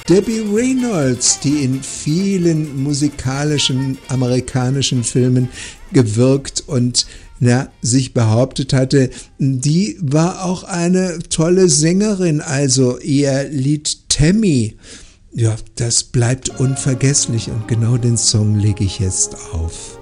Debbie Reynolds, die in vielen musikalischen amerikanischen Filmen gewirkt und sich behauptet hatte, die war auch eine tolle Sängerin, also ihr Lied Tammy. Ja, das bleibt unvergesslich und genau den Song lege ich jetzt auf.